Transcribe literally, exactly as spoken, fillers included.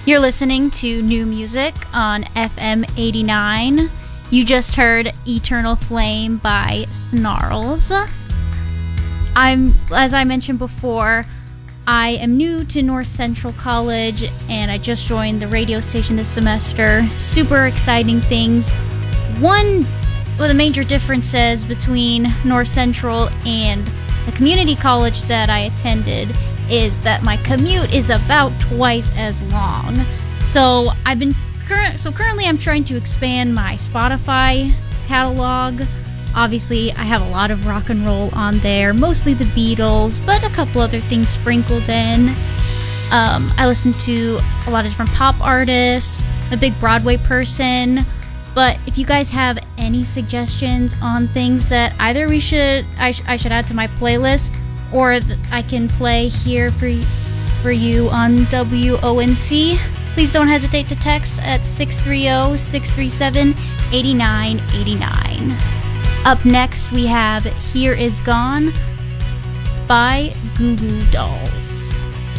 You're listening to New Music on F M eighty-nine. You just heard Eternal Flame by Snarls. I'm, as I mentioned before, I am new to North Central College and I just joined the radio station this semester. Super exciting things. One of the major differences between North Central and the community college that I attended is that my commute is about twice as long. So I've been cur- so currently I'm trying to expand my Spotify catalog. Obviously, I have a lot of rock and roll on there, mostly the Beatles, but a couple other things sprinkled in. Um, I listen to a lot of different pop artists. I'm a big Broadway person. But if you guys have any suggestions on things that either we should I, sh- I should add to my playlist, or th- I can play here for y- for you on W O N C, please don't hesitate to text at six three zero, six three seven, eight nine eight nine. Up next, we have Here Is Gone by Goo Goo Dolls.